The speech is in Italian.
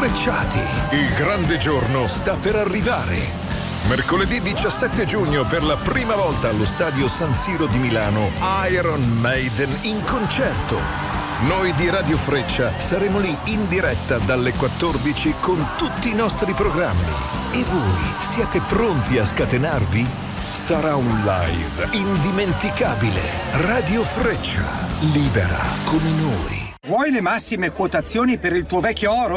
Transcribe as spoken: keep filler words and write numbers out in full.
Frecciati. Il grande giorno sta per arrivare. Mercoledì diciassette giugno, per la prima volta allo stadio San Siro di Milano, Iron Maiden in concerto. Noi di Radio Freccia saremo lì in diretta dalle quattordici con tutti i nostri programmi. E voi siete pronti a scatenarvi? Sarà un live indimenticabile. Radio Freccia, libera come noi. Vuoi le massime quotazioni per il tuo vecchio oro?